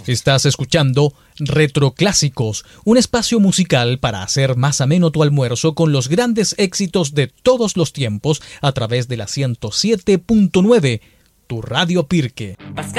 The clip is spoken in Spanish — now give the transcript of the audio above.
Estás escuchando Retroclásicos, un espacio musical para hacer más ameno tu almuerzo con los grandes éxitos de todos los tiempos a través de la 107.9, tu Radio Pirque.